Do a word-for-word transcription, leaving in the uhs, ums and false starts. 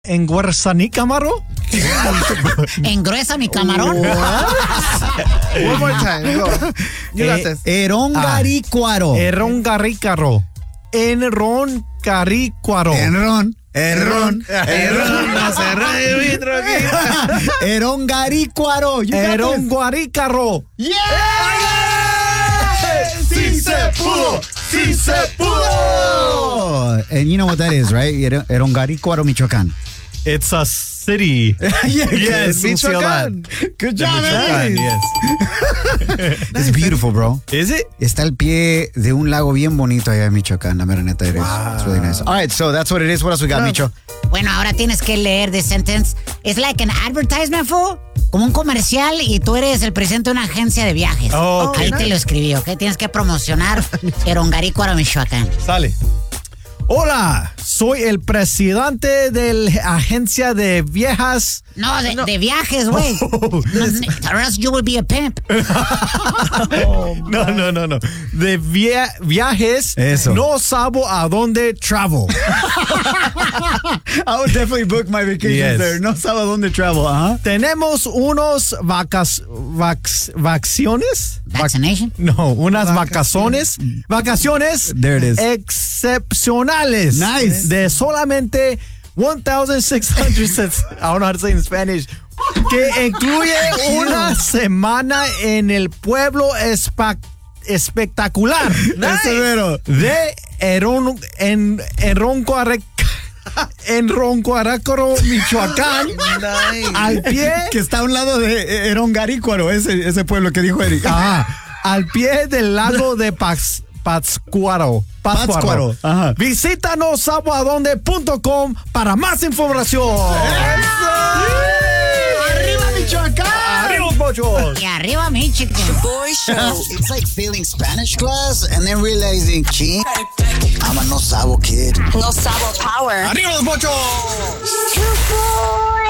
¿Engruesa mi camarón? ¿Engruesa mi camarón? One more time, go. You got this. Erongarícuaro. Erongarícuaro. Enrongarícuaro. Enron. Erron. Erron, no se ríe, mi troquita. Erongarícuaro. Erongarícuaro. ¡Yeah! ¡Sí se pudo! ¡Sí se pudo! And you know what that is, right? Ero- Erongarícuaro, Michoacán. It's a city. Yes, Michoacán. Good job, Michoacán, man. yes. It's beautiful, bro. Is it? Está al pie de un lago bien bonito allá en Michoacán. La mera neta, it is. It's really nice. All right, so that's what it is. What else we got, Micho? Bueno, ahora tienes que leer the sentence. It's like an advertisement, fool. Como un comercial y tú eres el presidente de una agencia de viajes. Oh, Ahí okay. te lo escribí, ¿ok? Tienes que promocionar Erongarícuaro, Michoacán. Sale. Hola, soy el presidente de la agencia de viejas. No, de, de viajes, güey. No, or else you will be a pimp. No, no, no, no. De via- viajes. Eso. No sabo a dónde travel. I would definitely book my vacations Yes. there. No sabe dónde travel, ¿ah? Tenemos unos vacas, vax, vacaciones. Vaccination. No, unas vacaciones. Vacaciones. There it is. Excepcionales. Nice. De solamente sixteen hundred cents. I don't know how to say in Spanish. Que incluye una semana en el pueblo espa- espectacular. Severo. De Eron, en, Enroncuare- Enroncuarácaro, Michoacán. Nice. Al pie. Que está a un lado de Erongarícuaro, ese, ese pueblo que dijo Eric. Ajá, al pie del lago de Pax, Pátzcuaro. Pátzcuaro, ajá. Visítanos saboadonde punto com para más información. ¡Arriba, Michoacán! ¡Arriba, pochos! Y arriba, Michigan. Boy show. It's like failing Spanish class and then realizing, gee, I'm a no sabo kid. No Sabo Power. ¡Arriba, los pochos! Two boys.